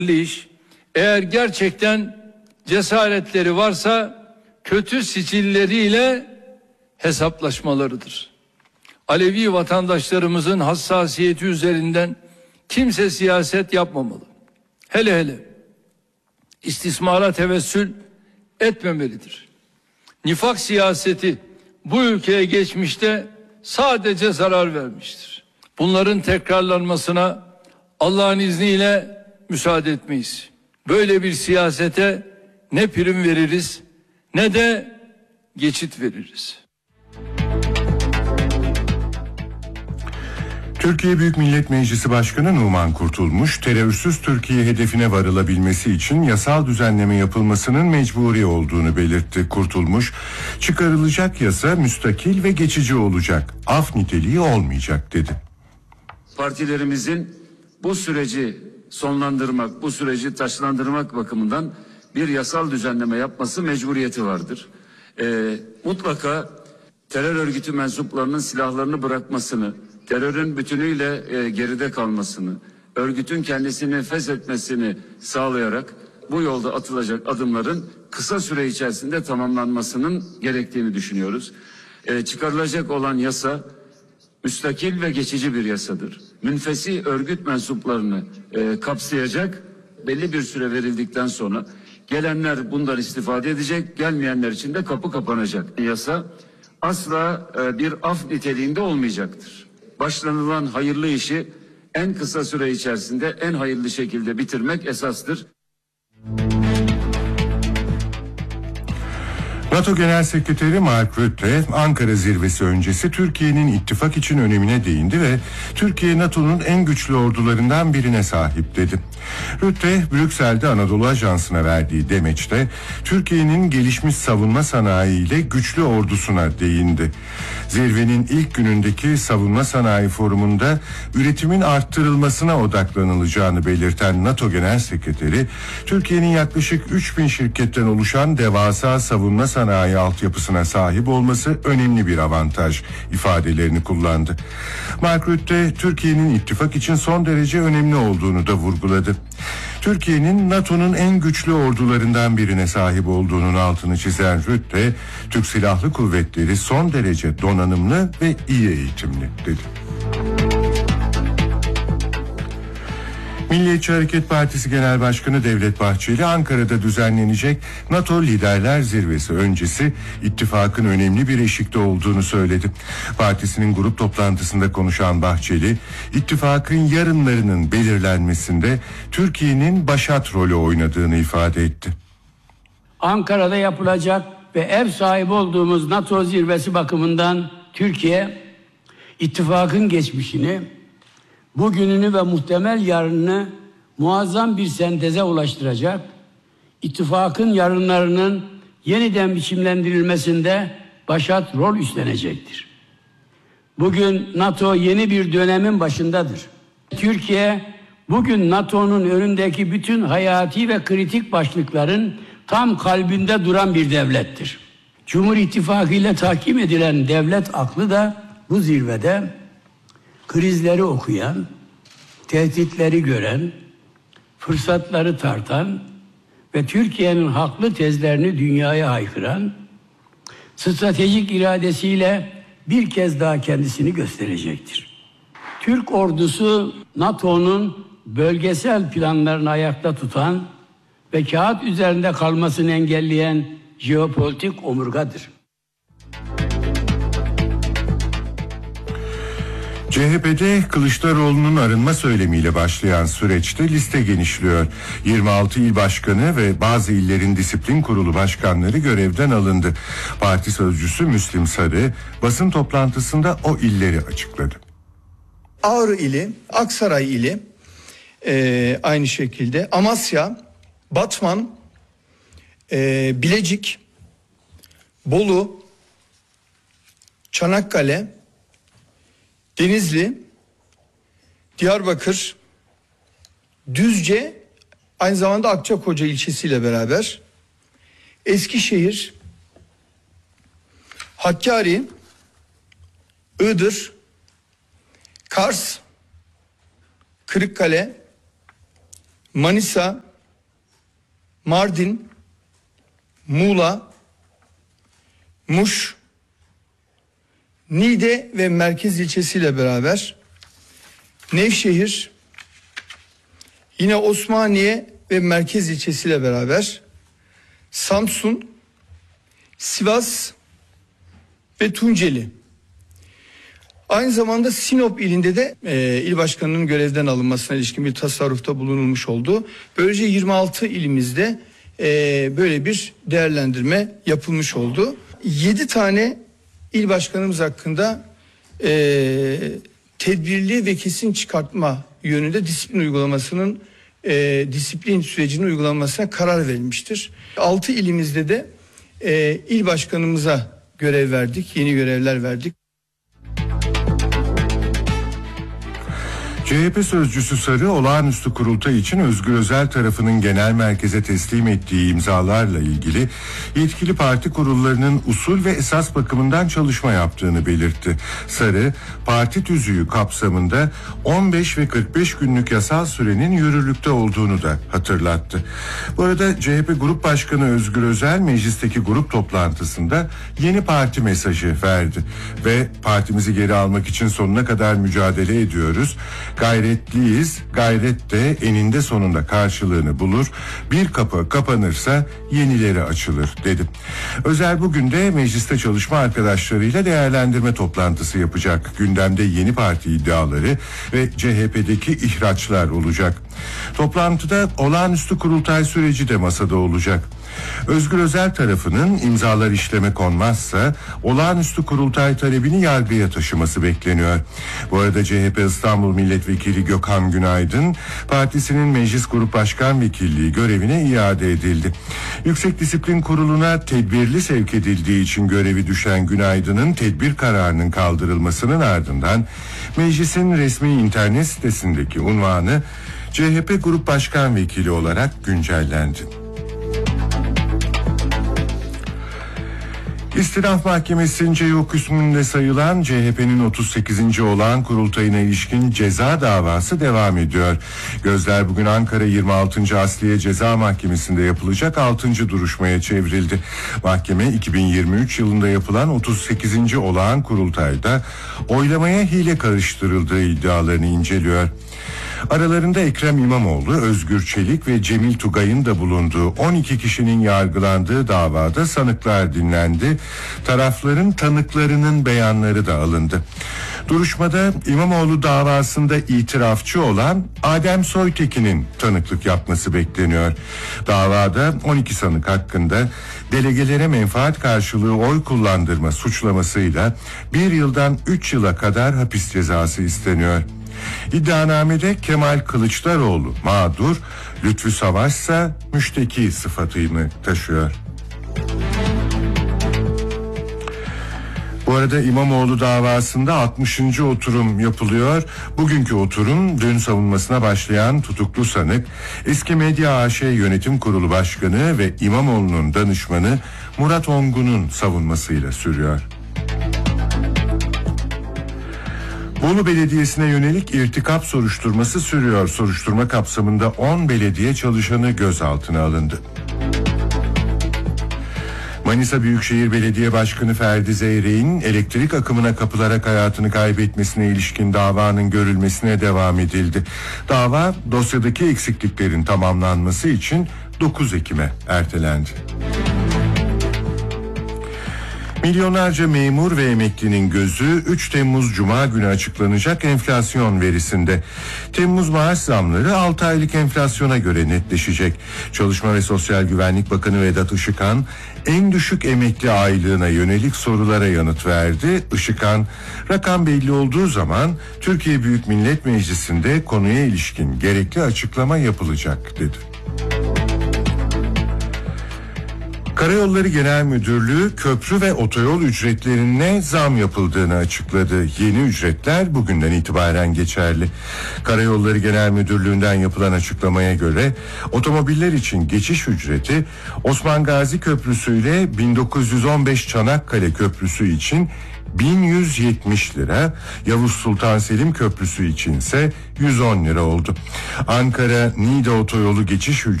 iş, eğer gerçekten cesaretleri varsa kötü sicilleriyle hesaplaşmalarıdır. Alevi vatandaşlarımızın hassasiyeti üzerinden kimse siyaset yapmamalı. Hele hele istismara tevessül etmemelidir. Nifak siyaseti bu ülkeye geçmişte sadece zarar vermiştir. Bunların tekrarlanmasına Allah'ın izniyle müsaade etmeyiz. Böyle bir siyasete ne prim veririz ne de geçit veririz. Türkiye Büyük Millet Meclisi Başkanı Numan Kurtulmuş, terörsüz Türkiye hedefine varılabilmesi için yasal düzenleme yapılmasının mecburi olduğunu belirtti. Kurtulmuş, çıkarılacak yasa müstakil ve geçici olacak, af niteliği olmayacak dedi. Partilerimizin bu süreci sonlandırmak, bu süreci taşlandırmak bakımından bir yasal düzenleme yapması mecburiyeti vardır. Mutlaka terör örgütü mensuplarının silahlarını bırakmasını, terörün bütünüyle geride kalmasını, örgütün kendisini feshetmesini sağlayarak bu yolda atılacak adımların kısa süre içerisinde tamamlanmasının gerektiğini düşünüyoruz. Çıkarılacak olan yasa müstakil ve geçici bir yasadır. Münfesi örgüt mensuplarını kapsayacak, belli bir süre verildikten sonra gelenler bundan istifade edecek, gelmeyenler için de kapı kapanacak. Yasa asla bir af niteliğinde olmayacaktır. Başlanılan hayırlı işi en kısa süre içerisinde en hayırlı şekilde bitirmek esastır. NATO Genel Sekreteri Mark Rutte, Ankara zirvesi öncesi Türkiye'nin ittifak için önemine değindi ve Türkiye NATO'nun en güçlü ordularından birine sahip dedi. Rutte, Brüksel'de Anadolu Ajansı'na verdiği demeçte Türkiye'nin gelişmiş savunma sanayi ile güçlü ordusuna değindi. Zirvenin ilk günündeki savunma sanayi forumunda üretimin arttırılmasına odaklanılacağını belirten NATO Genel Sekreteri, Türkiye'nin yaklaşık 3000 şirketten oluşan devasa savunma sanayi altyapısına sahip olması önemli bir avantaj ifadelerini kullandı. Mark Rutte, Türkiye'nin ittifak için son derece önemli olduğunu da vurguladı. Türkiye'nin NATO'nun en güçlü ordularından birine sahip olduğunun altını çizen Rutte, Türk Silahlı Kuvvetleri son derece donanımlı ve iyi eğitimli dedi. Milliyetçi Hareket Partisi Genel Başkanı Devlet Bahçeli, Ankara'da düzenlenecek NATO Liderler Zirvesi öncesi ittifakın önemli bir eşikte olduğunu söyledi. Partisinin grup toplantısında konuşan Bahçeli, ittifakın yarınlarının belirlenmesinde Türkiye'nin başat rolü oynadığını ifade etti. Ankara'da yapılacak ve ev sahibi olduğumuz NATO zirvesi bakımından Türkiye, ittifakın geçmişini, bugününü ve muhtemel yarınını muazzam bir senteze ulaştıracak, ittifakın yarınlarının yeniden biçimlendirilmesinde başat rol üstlenecektir. Bugün NATO yeni bir dönemin başındadır. Türkiye, bugün NATO'nun önündeki bütün hayati ve kritik başlıkların tam kalbinde duran bir devlettir. Cumhur İttifakı ile tahkim edilen devlet aklı da bu zirvede krizleri okuyan, tehditleri gören, fırsatları tartan ve Türkiye'nin haklı tezlerini dünyaya haykıran, stratejik iradesiyle bir kez daha kendisini gösterecektir. Türk ordusu NATO'nun bölgesel planlarını ayakta tutan ve kağıt üzerinde kalmasını engelleyen jeopolitik omurgadır. CHP'de Kılıçdaroğlu'nun arınma söylemiyle başlayan süreçte liste genişliyor. 26 il başkanı ve bazı illerin disiplin kurulu başkanları görevden alındı. Parti sözcüsü Müslim Sarı basın toplantısında o illeri açıkladı. Ağrı ili, Aksaray ili, aynı şekilde Amasya, Batman, Bilecik, Bolu, Çanakkale, Denizli, Diyarbakır, Düzce, aynı zamanda Akçakoca ilçesiyle beraber, Eskişehir, Hakkari, Iğdır, Kars, Kırıkkale, Manisa, Mardin, Muğla, Muş, Niğde ve merkez ilçesiyle beraber Nevşehir, yine Osmaniye ve merkez ilçesiyle beraber Samsun, Sivas ve Tunceli. Aynı zamanda Sinop ilinde de il başkanının görevden alınmasına ilişkin bir tasarrufta bulunulmuş oldu. Böylece 26 ilimizde böyle bir değerlendirme yapılmış oldu. 7 tane il başkanımız hakkında tedbirli ve kesin çıkartma yönünde disiplin sürecinin uygulanmasına karar verilmiştir. 6 ilimizde de il başkanımıza görev verdik, yeni görevler verdik. CHP sözcüsü Sarı, olağanüstü kurultay için Özgür Özel tarafının genel merkeze teslim ettiği imzalarla ilgili yetkili parti kurullarının usul ve esas bakımından çalışma yaptığını belirtti. Sarı, parti tüzüğü kapsamında 15 ve 45 günlük yasal sürenin yürürlükte olduğunu da hatırlattı. Bu arada CHP Grup Başkanı Özgür Özel meclisteki grup toplantısında yeni parti mesajı verdi ve partimizi geri almak için sonuna kadar mücadele ediyoruz. Gayretliyiz, gayret de eninde sonunda karşılığını bulur. Bir kapı kapanırsa yenileri açılır dedi. Özel bugün de mecliste çalışma arkadaşlarıyla değerlendirme toplantısı yapacak. Gündemde yeni parti iddiaları ve CHP'deki ihraçlar olacak. Toplantıda olağanüstü kurultay süreci de masada olacak. Özgür Özel tarafının imzalar işleme konmazsa olağanüstü kurultay talebini yargıya taşıması bekleniyor. Bu arada CHP İstanbul Milletvekili Gökhan Günaydın partisinin Meclis Grup Başkan Vekilliği görevine iade edildi. Yüksek Disiplin Kurulu'na tedbirli sevk edildiği için görevi düşen Günaydın'ın tedbir kararının kaldırılmasının ardından meclisin resmi internet sitesindeki unvanı CHP Grup Başkan Vekili olarak güncellendi. İstinaf Mahkemesi'nce yok hükmünde sayılan CHP'nin 38. olağan kurultayına ilişkin ceza davası devam ediyor. Gözler bugün Ankara 26. Asliye Ceza Mahkemesi'nde yapılacak 6. duruşmaya çevrildi. Mahkeme 2023 yılında yapılan 38. olağan kurultayda oylamaya hile karıştırıldığı iddialarını inceliyor. Aralarında Ekrem İmamoğlu, Özgür Çelik ve Cemil Tugay'ın da bulunduğu 12 kişinin yargılandığı davada sanıklar dinlendi. Tarafların tanıklarının beyanları da alındı. Duruşmada İmamoğlu davasında itirafçı olan Adem Soytekin'in tanıklık yapması bekleniyor. Davada 12 sanık hakkında delegelere menfaat karşılığı oy kullandırma suçlamasıyla 1 yıldan 3 yıla kadar hapis cezası isteniyor. İddianamede Kemal Kılıçdaroğlu mağdur, Lütfü Savaş ise müşteki sıfatını taşıyor. Bu arada İmamoğlu davasında 60. oturum yapılıyor. Bugünkü oturum dün savunmasına başlayan tutuklu sanık, eski Medya AŞ Yönetim Kurulu Başkanı ve İmamoğlu'nun danışmanı Murat Ongun'un savunmasıyla sürüyor. Bolu Belediyesi'ne yönelik irtikap soruşturması sürüyor. Soruşturma kapsamında 10 belediye çalışanı gözaltına alındı. Manisa Büyükşehir Belediye Başkanı Ferdi Zeyrek'in elektrik akımına kapılarak hayatını kaybetmesine ilişkin davanın görülmesine devam edildi. Dava dosyadaki eksikliklerin tamamlanması için 9 Ekim'e ertelendi. Milyonlarca memur ve emeklinin gözü 3 Temmuz Cuma günü açıklanacak enflasyon verisinde. Temmuz maaş zamları 6 aylık enflasyona göre netleşecek. Çalışma ve Sosyal Güvenlik Bakanı Vedat Işıkhan en düşük emekli aylığına yönelik sorulara yanıt verdi. Işıkhan, rakam belli olduğu zaman Türkiye Büyük Millet Meclisi'nde konuya ilişkin gerekli açıklama yapılacak dedi. Karayolları Genel Müdürlüğü köprü ve otoyol ücretlerine zam yapıldığını açıkladı. Yeni ücretler bugünden itibaren geçerli. Karayolları Genel Müdürlüğü'nden yapılan açıklamaya göre otomobiller için geçiş ücreti Osman Gazi Köprüsü ile 1915 Çanakkale Köprüsü için 1170 lira, Yavuz Sultan Selim Köprüsü içinse 110 lira oldu. Ankara-Niğde otoyolu geçiş ücreti